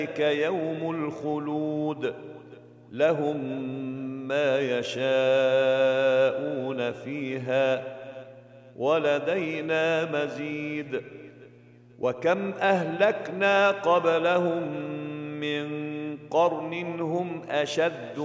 يوم الخلود لهم ما يشاءون فيها ولدينا مزيد وكم أهلكنا قبلهم من قرن هم أشد